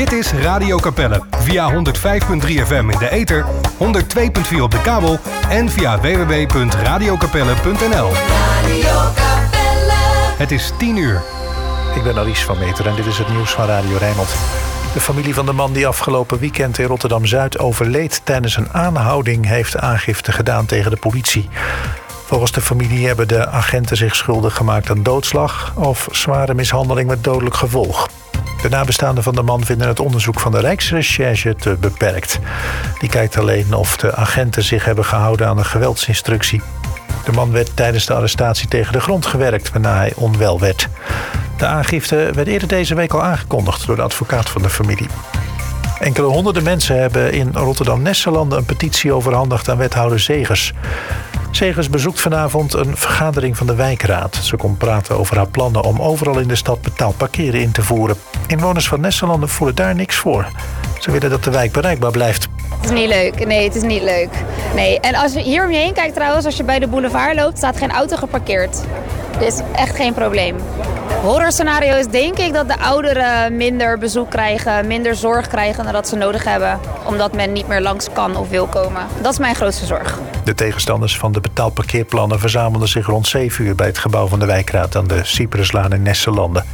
Dit is Radio Capelle via 105.3 FM in de ether, 102.4 op de kabel en via www.radiocapelle.nl. Radio Capelle. Het is 10 uur. Ik ben Alice van Meter en dit is het nieuws van Radio Rijnmond. De familie van de man die afgelopen weekend in Rotterdam-Zuid overleed tijdens een aanhouding heeft aangifte gedaan tegen de politie. Volgens de familie hebben de agenten zich schuldig gemaakt aan doodslag of zware mishandeling met dodelijk gevolg. De nabestaanden van de man vinden het onderzoek van de Rijksrecherche te beperkt. Die kijkt alleen of de agenten zich hebben gehouden aan een geweldsinstructie. De man werd tijdens de arrestatie tegen de grond gewerkt waarna hij onwel werd. De aangifte werd eerder deze week al aangekondigd door de advocaat van de familie. Enkele honderden mensen hebben in Rotterdam-Nesselanden een petitie overhandigd aan wethouder Zegers. Zegers bezoekt vanavond een vergadering van de wijkraad. Ze komt praten over haar plannen om overal in de stad betaald parkeren in te voeren. Inwoners van Nesselanden voelen daar niks voor. Ze willen dat de wijk bereikbaar blijft. Het is niet leuk. Nee, het is niet leuk. Nee. En als je hier om je heen kijkt trouwens, als je bij de boulevard loopt, staat geen auto geparkeerd. Dus echt geen probleem. Horrorscenario is denk ik dat de ouderen minder bezoek krijgen, minder zorg krijgen dan dat ze nodig hebben. Omdat men niet meer langs kan of wil komen. Dat is mijn grootste zorg. De tegenstanders van de betaalparkeerplannen verzamelden zich rond 7 uur bij het gebouw van de wijkraad aan de Cypruslaan in Nesselanden.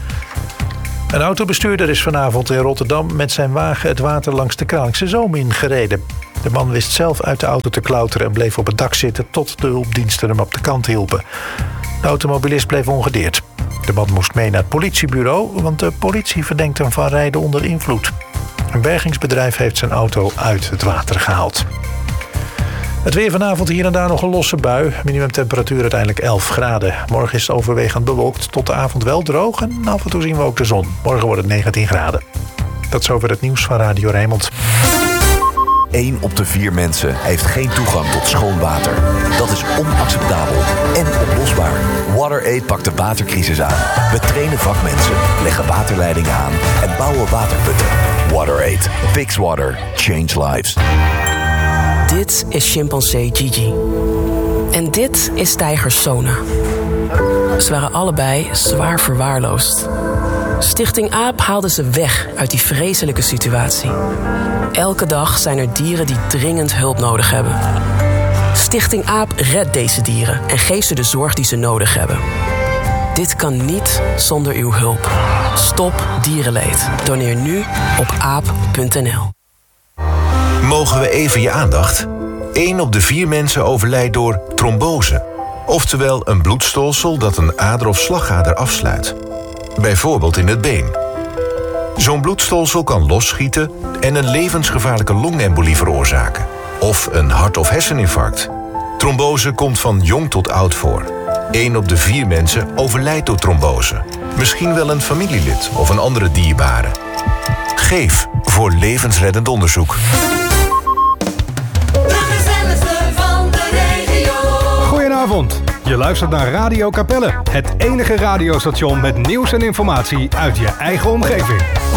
Een autobestuurder is vanavond in Rotterdam met zijn wagen het water langs de Kralingse Zoom ingereden. De man wist zelf uit de auto te klauteren en bleef op het dak zitten tot de hulpdiensten hem op de kant hielpen. De automobilist bleef ongedeerd. De man moest mee naar het politiebureau, want de politie verdenkt hem van rijden onder invloed. Een bergingsbedrijf heeft zijn auto uit het water gehaald. Het weer vanavond hier en daar nog een losse bui. Minimumtemperatuur uiteindelijk 11 graden. Morgen is het overwegend bewolkt, tot de avond wel droog en af en toe zien we ook de zon. Morgen wordt het 19 graden. Dat is over het nieuws van Radio Rijnmond. 1 op de 4 mensen heeft geen toegang tot schoon water. Dat is onacceptabel en oplosbaar. WaterAid pakt de watercrisis aan. We trainen vakmensen, leggen waterleidingen aan en bouwen waterputten. WaterAid. Fix water. Change lives. Dit is chimpansee Gigi. En dit is tijger Sona. Ze waren allebei zwaar verwaarloosd. Stichting AAP haalde ze weg uit die vreselijke situatie. Elke dag zijn er dieren die dringend hulp nodig hebben. Stichting AAP redt deze dieren en geeft ze de zorg die ze nodig hebben. Dit kan niet zonder uw hulp. Stop dierenleed. Doneer nu op aap.nl. Mogen we even je aandacht? 1 op de 4 mensen overlijdt door trombose. Oftewel een bloedstolsel dat een ader of slagader afsluit. Bijvoorbeeld in het been. Zo'n bloedstolsel kan losschieten en een levensgevaarlijke longembolie veroorzaken. Of een hart- of herseninfarct. Trombose komt van jong tot oud voor. 1 op de 4 mensen overlijdt door trombose. Misschien wel een familielid of een andere dierbare. Geef voor levensreddend onderzoek. Goedenavond. Je luistert naar Radio Capelle. Het enige radiostation met nieuws en informatie uit je eigen omgeving. 105.3